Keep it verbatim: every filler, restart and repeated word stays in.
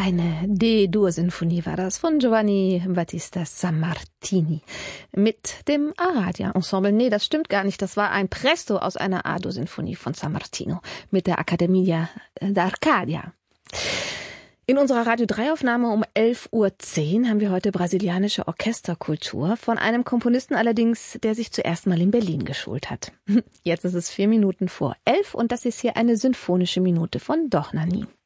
Eine D-Dur-Sinfonie war das von Giovanni Battista Sammartini mit dem Aradia-Ensemble. Nee, das stimmt gar nicht. Das war ein Presto aus einer A-Dur-Sinfonie von Sammartino mit der Accademia d'Arcadia. In unserer Radio drei Aufnahme um elf Uhr zehn haben wir heute brasilianische Orchesterkultur, von einem Komponisten allerdings, der sich zuerst mal in Berlin geschult hat. Jetzt ist es vier Minuten vor elf und das ist hier eine sinfonische Minute von Dohnanyi.